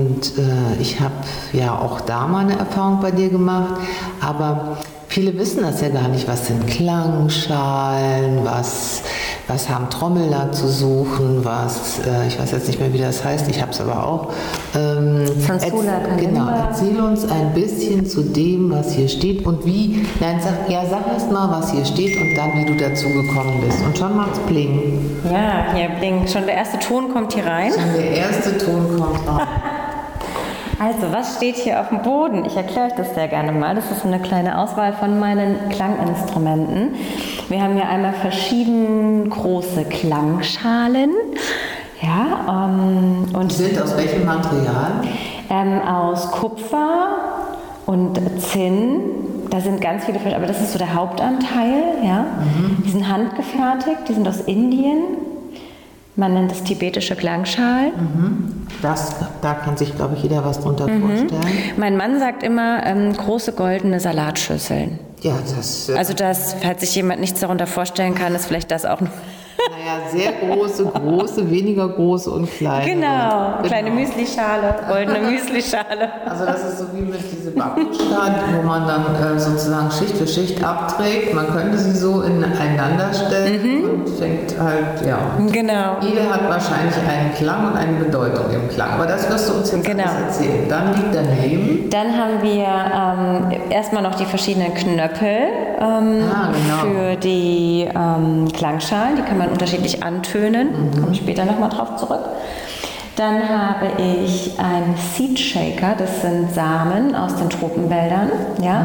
Und ich habe ja auch da mal eine Erfahrung bei dir gemacht, aber viele wissen das ja gar nicht. Was sind Klangschalen, was haben Trommler zu suchen, ich weiß jetzt nicht mehr, wie das heißt, ich habe es aber auch. Sansula Genau, erzähl uns ein bisschen zu dem, was hier steht und sag erst mal, was hier steht und dann, wie du dazu gekommen bist. Und schon macht's Bling. Ja, hier blinkt. Schon der erste Ton kommt hier rein. Schon der erste Ton kommt rein. Also, was steht hier auf dem Boden? Ich erkläre euch das sehr gerne mal. Das ist eine kleine Auswahl von meinen Klanginstrumenten. Wir haben hier einmal verschieden große Klangschalen. Ja, und die sind aus welchem Material? Aus Kupfer und Zinn. Da sind ganz viele, aber das ist so der Hauptanteil. Ja. Die sind handgefertigt, die sind aus Indien. Man nennt es tibetische Klangschalen. Da kann sich, glaube ich, jeder was drunter vorstellen. Mein Mann sagt immer große goldene Salatschüsseln. Ja, also das, falls sich jemand nichts darunter vorstellen kann, ist vielleicht das auch noch. Naja, sehr große, weniger große und kleine. Genau, kleine Müslischale, goldene Müslischale. Also das ist so wie mit dieser Bambusschale, wo man dann sozusagen Schicht für Schicht abträgt. Man könnte sie so ineinander stellen und fängt halt, ja. Genau. Jede hat wahrscheinlich einen Klang und eine Bedeutung im Klang. Aber das wirst du uns jetzt alles erzählen. Dann liegt daneben. Dann haben wir erstmal noch die verschiedenen Knöppel für die Klangschalen. Die kann man unterschiedlich antönen. Komme ich später nochmal drauf zurück. Dann habe ich einen Seed Shaker, das sind Samen aus den Tropenwäldern. Ja.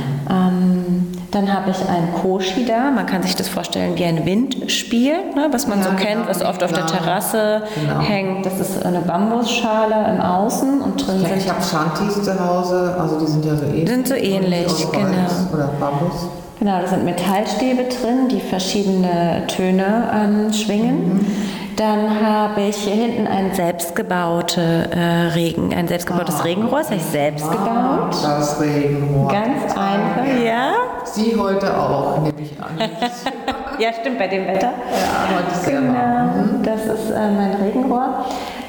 Dann habe ich einen Koshi da. Man kann sich das vorstellen wie ein Windspiel, ne, was man so kennt, was oft auf der Terrasse hängt. Das ist eine Bambusschale im Außen und drin sind... Ich habe Shantis zu Hause, also die sind ja so ähnlich. Sind so ähnlich, genau. Oder Bambus. Genau, da sind Metallstäbe drin, die verschiedene Töne schwingen. Dann habe ich hier hinten ein selbstgebautes Regenrohr, das habe ich selbst gebaut. Das Regenrohr. Ganz einfach, ja. Sie heute auch, nehme ich an. Ja, stimmt, bei dem Wetter. Ja, heute ist sehr warm. Das ist mein Regenrohr.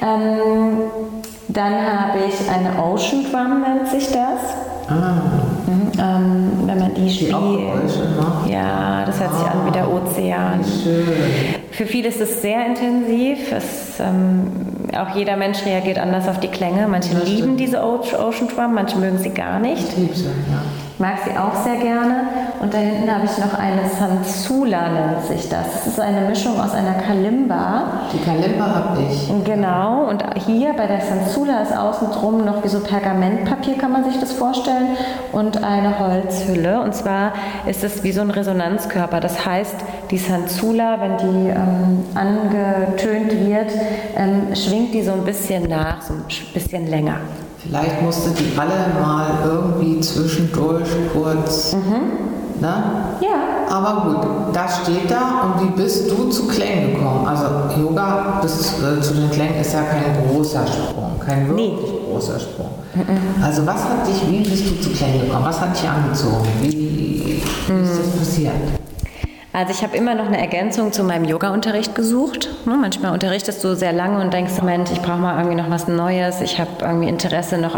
Dann habe ich eine Ocean Drum, nennt sich das. Wenn man die spielt. Ja, das hört sich an wie der Ozean. Schön. Für viele ist es sehr intensiv. Auch jeder Mensch reagiert anders auf die Klänge. Manche lieben diese Ocean Drum, manche mögen sie gar nicht. Ich liebe sie, ja. Ich mag sie auch sehr gerne. Und da hinten habe ich noch eine Sansula, nennt sich das. Das ist eine Mischung aus einer Kalimba. Die Kalimba habe ich. Genau. Und hier bei der Sansula ist außen drum noch wie so Pergamentpapier, kann man sich das vorstellen, und eine Holzhülle. Und zwar ist es wie so ein Resonanzkörper. Das heißt, die Sansula, wenn die angetönt wird, schwingt die so ein bisschen nach, so ein bisschen länger. Vielleicht musste die alle mal irgendwie zwischendurch kurz, ne? Ja. Aber gut, das steht da. Und wie bist du zu Klängen gekommen? Also Yoga bis zu den Klängen ist ja kein großer Sprung, kein wirklich großer Sprung. Also wie bist du zu Klängen gekommen? Was hat dich angezogen? Wie ist das passiert? Also ich habe immer noch eine Ergänzung zu meinem Yoga-Unterricht gesucht. Manchmal unterrichtest du sehr lange und denkst, Mensch, ich brauche mal irgendwie noch was Neues. Ich habe irgendwie Interesse, noch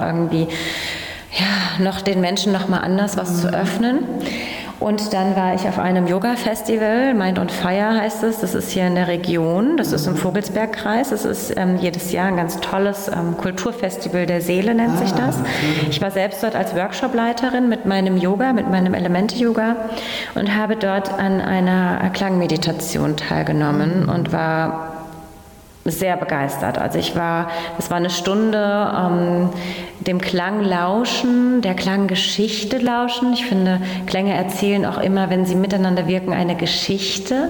den Menschen noch mal anders was zu öffnen. Und dann war ich auf einem Yoga-Festival, Mind on Fire heißt es. Das ist hier in der Region, das ist im Vogelsbergkreis. Das ist jedes Jahr ein ganz tolles Kulturfestival der Seele, nennt sich das. Ich war selbst dort als Workshopleiterin mit meinem Yoga, mit meinem Elemente-Yoga und habe dort an einer Klangmeditation teilgenommen und war sehr begeistert. Also es war eine Stunde dem Klang lauschen, der Klanggeschichte lauschen. Ich finde, Klänge erzählen auch immer, wenn sie miteinander wirken, eine Geschichte.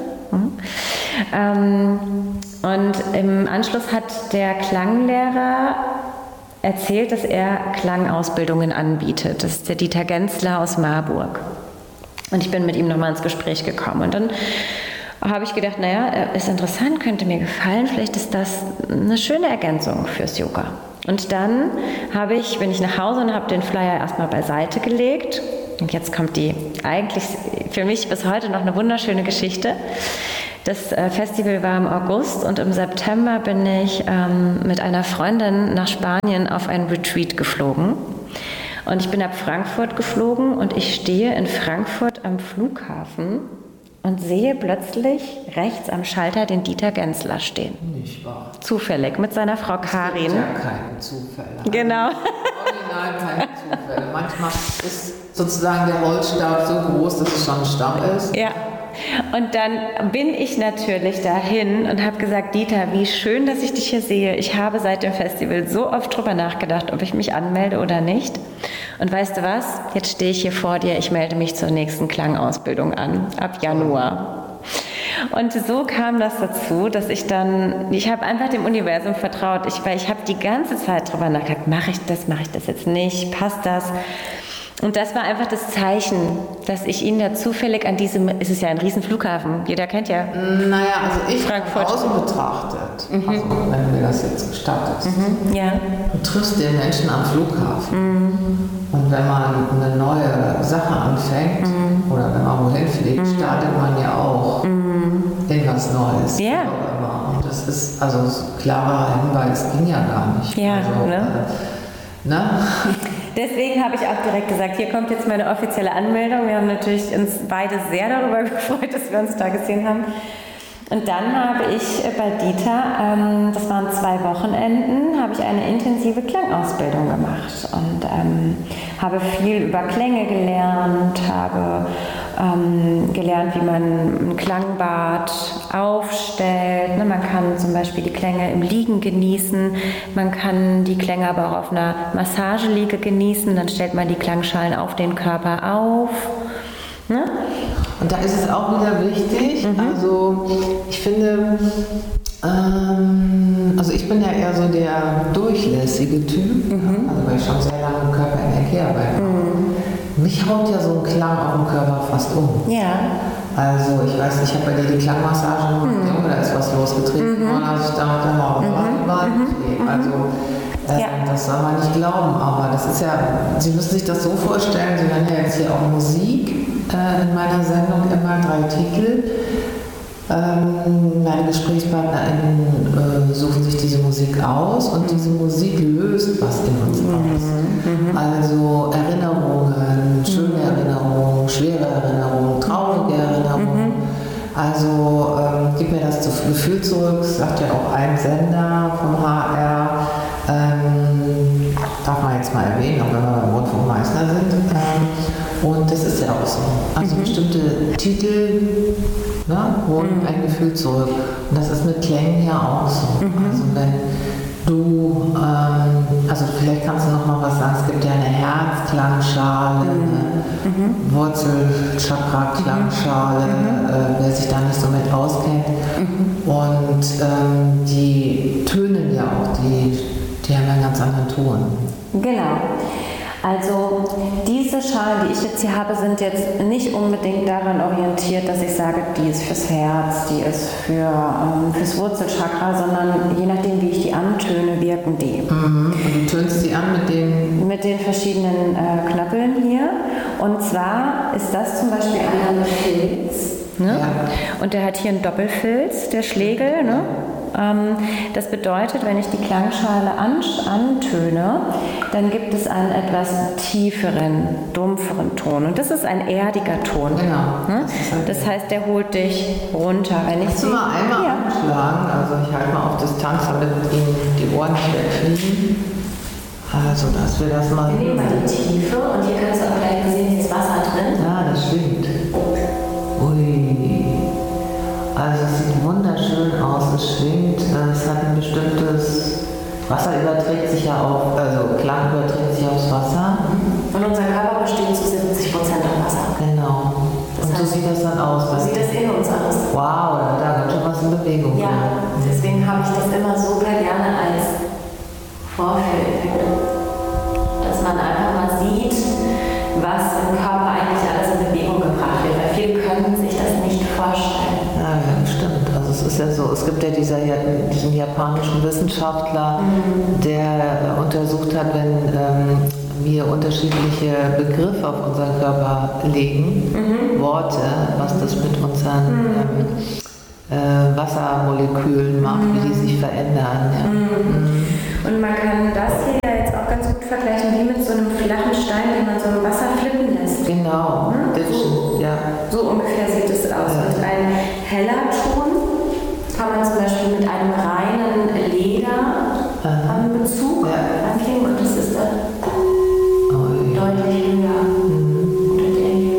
Und im Anschluss hat der Klanglehrer erzählt, dass er Klangausbildungen anbietet. Das ist der Dieter Gensler aus Marburg. Und ich bin mit ihm nochmal ins Gespräch gekommen. Und dann habe ich gedacht, ist interessant, könnte mir gefallen, vielleicht ist das eine schöne Ergänzung fürs Yoga. Und dann bin ich nach Hause und habe den Flyer erstmal beiseite gelegt. Und jetzt kommt die eigentlich für mich bis heute noch eine wunderschöne Geschichte. Das Festival war im August und im September bin ich mit einer Freundin nach Spanien auf ein Retreat geflogen. Und ich bin ab Frankfurt geflogen und ich stehe in Frankfurt am Flughafen und sehe plötzlich rechts am Schalter den Dieter Gensler stehen. Nicht wahr? Zufällig, mit seiner Frau Karin. Es gibt ja keine Zufälle. Genau. Original keine Zufälle. Manchmal ist sozusagen der Holzstab so groß, dass es schon ein Stamm ist. Ja. Und dann bin ich natürlich dahin und habe gesagt, Dieter, wie schön, dass ich dich hier sehe. Ich habe seit dem Festival so oft drüber nachgedacht, ob ich mich anmelde oder nicht. Und weißt du was? Jetzt stehe ich hier vor dir. Ich melde mich zur nächsten Klangausbildung an, ab Januar. Und so kam das dazu, dass ich habe einfach dem Universum vertraut, weil ich habe die ganze Zeit drüber nachgedacht, mache ich das jetzt nicht, passt das? Und das war einfach das Zeichen, dass ich ihn da zufällig an diesem, es ist ja ein Riesenflughafen, jeder kennt ja. Naja, also ich Frankfurt. Von außen betrachtet, also wenn du mir das jetzt gestattest, Ja. du triffst den Menschen am Flughafen und wenn man eine neue Sache anfängt oder wenn man wohin fliegt, startet man ja auch in was Neues. Ja. Und das ist also klarer Hinweis, ging ja gar nicht. Ja, also, ne? Deswegen habe ich auch direkt gesagt, hier kommt jetzt meine offizielle Anmeldung. Wir haben natürlich uns beide sehr darüber gefreut, dass wir uns da gesehen haben. Und dann habe ich bei Dieter, das waren 2 Wochenenden, habe ich eine intensive Klangausbildung gemacht und habe viel über Klänge gelernt, habe gelernt, wie man ein Klangbad aufstellt. Man kann zum Beispiel die Klänge im Liegen genießen, man kann die Klänge aber auch auf einer Massageliege genießen, dann stellt man die Klangschalen auf den Körper auf. Ne? Und da ist es auch wieder wichtig, also ich finde, also ich bin ja eher so der durchlässige Typ, also weil ich schon sehr lange im Körperenergiearbeit mache. Mich haut ja so ein Klang auf dem Körper fast um. Ja. Also ich weiß nicht, ich habe bei dir die Klangmassage gemacht, da ist was losgetreten worden, als ich da mit der Haube war. Also das soll man nicht glauben, aber das ist ja, Sie müssen sich das so vorstellen, Sie werden ja jetzt hier auch Musik in meiner Sendung immer 3 Titel. Meine GesprächspartnerInnen suchen sich diese Musik aus und diese Musik löst was in uns aus. Also Erinnerungen, schöne Erinnerungen, schwere Erinnerungen, traurige Erinnerungen. Also gib mir das Gefühl zurück, sagt ja auch ein Sender vom HR. Darf man jetzt mal erwähnen, auch wenn wir beim Rundfunkmeister sind. Und das ist ja auch so. Also bestimmte Titel holen ein Gefühl zurück. Und das ist mit Klängen ja auch so. Also wenn du, also vielleicht kannst du noch mal was sagen, es gibt ja eine Herzklangschale, eine Wurzelchakra-Klangschale, wer sich da nicht so mit auskennt. Und die tönen ja auch, die haben einen ganz anderen Ton. Genau. Also diese Schalen, die ich jetzt hier habe, sind jetzt nicht unbedingt daran orientiert, dass ich sage, die ist fürs Herz, die ist fürs Wurzelchakra, sondern je nachdem, wie ich die antöne, wirken die. Und du tönst sie an mit den verschiedenen Knöppeln hier. Und zwar ist das zum Beispiel einer mit Filz. Ne? Ja. Und der hat hier einen Doppelfilz, der Schlegel. Ne? Das bedeutet, wenn ich die Klangschale antöne, dann gibt es einen etwas tieferen, dumpferen Ton. Und das ist ein erdiger Ton. Genau. Das heißt, der holt dich runter. Kannst du mal einmal anschlagen? Also ich halte mal auf Distanz, damit Ihnen die Ohren nicht wegfliegen. Also, dass wir das mal... Wir nehmen mal die Tiefe und hier kannst du auch gleich sehen, hier ist Wasser drin. Ja, das stimmt. Ui. Also es sieht wunderschön aus, es schwingt, es hat ein bestimmtes, Wasser überträgt sich ja auf, also Klang überträgt sich aufs Wasser. Und unser Körper besteht zu 70% aus Wasser. Genau. Und so sieht das dann aus. So sieht das in uns aus. Wow, da hat schon was in Bewegung. Ja, deswegen habe ich das immer super gerne als Vorführeffekt. Dass man einfach mal sieht, was im Körper eigentlich alles in Bewegung gebracht wird. Weil viele können sich das nicht vorstellen. Ja, stimmt. Also es ist ja so, es gibt ja diesen japanischen Wissenschaftler, der untersucht hat, wenn wir unterschiedliche Begriffe auf unseren Körper legen, Worte, was das mit unseren Wassermolekülen macht, wie die sich verändern. Ja. Und man kann das hier jetzt auch ganz gut vergleichen wie mit so einem flachen Stein, den man so im Wasser flippen lässt. Genau, So ungefähr sieht es aus. Und ein heller Ton kann man zum Beispiel mit einem reinen Lederbezug anklingen und das ist dann deutlich höher. Oder der hier.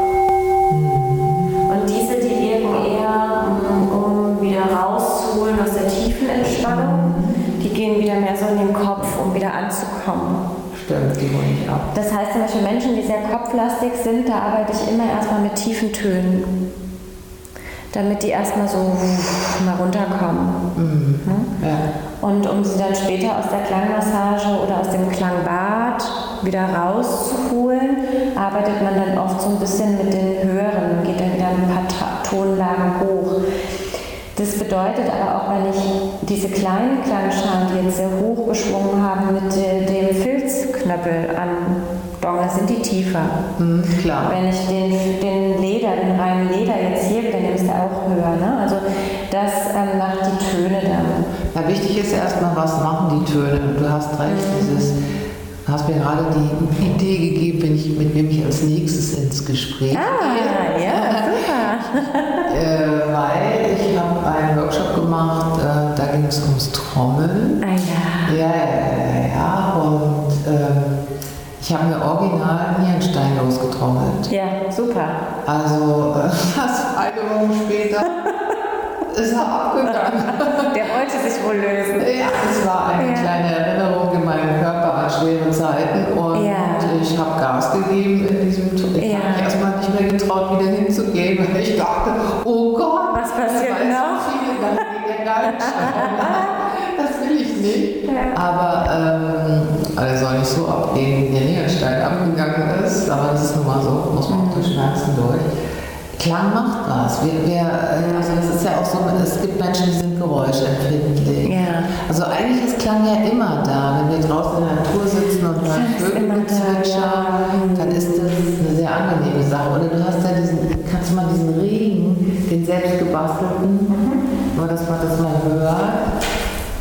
Und diese, die wirken eher, um wieder rauszuholen aus der tiefen Entspannung. Die gehen wieder mehr so in den Kopf, um wieder anzukommen. Stimmt, die holen nicht ab. Das heißt zum Beispiel Menschen, die sehr kopflastig sind, da arbeite ich immer erstmal mit tiefen Tönen. Damit die erstmal so mal runterkommen. Ja. Und um sie dann später aus der Klangmassage oder aus dem Klangbad wieder rauszuholen, arbeitet man dann oft so ein bisschen mit den höheren, geht dann wieder ein paar Tonlagen hoch. Das bedeutet aber auch, wenn ich diese kleinen Klangschalen, die jetzt sehr hoch geschwungen haben, mit dem Filzknöppel andonge, sind die tiefer. Klar. Wenn ich den reinen Leder jetzt hier wieder nehme, ist der auch höher. Ne? Also das macht die Töne dann. Ja, wichtig ist erstmal, was machen die Töne? Und du hast recht, du hast mir gerade die Idee gegeben, mit wem ich als nächstes ins Gespräch gehe. Ja, super. Weil ich habe einen Workshop gemacht, da ging es ums Trommeln. Ja. Und ich habe mir original Nierenstein losgetrommelt. Ja, super. Also fast eine Woche später ist er abgegangen. Der wollte sich wohl lösen. Ja, es war eine kleine Erinnerung in meinem Körper an schwere Zeiten und ich habe Gas gegeben in diesem Tour. Ich habe mich erstmal nicht mehr getraut, wieder hinzugehen, weil ich dachte, oh Gott, was passiert noch? Das will ich nicht. Aber er soll nicht so abgehen, wie der Nierenstein abgegangen ist, aber das ist nun mal so, muss man auch durch Schmerzen durch. Klang macht was. Also das ist ja auch so, es gibt Menschen, die sind geräuschempfindlich. Ja. Also eigentlich ist Klang ja immer da. Wenn wir draußen in der Natur sitzen und hören Vögel zwitschern, dann ist das eine sehr angenehme Sache. Oder du hast ja kannst du mal diesen Regen, den selbst gebastelten, nur dass man das mal hört.